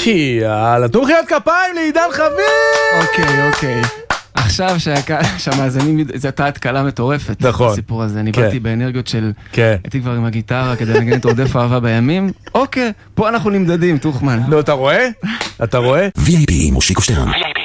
כי נתנו מחיאות כפיים לעידן חביב. אוקיי. עכשיו שהמאזינים, זו הייתה התקלה מטורפת. נכון. הסיפור הזה, אני באתי באנרגיות של, כן. הייתי כבר עם הגיטרה כדי לנגן את עודף אהבה בימים. אוקיי, פה אנחנו נמדדים, תוכמן. נו, אתה רואה? VIP מושיקו שטרן.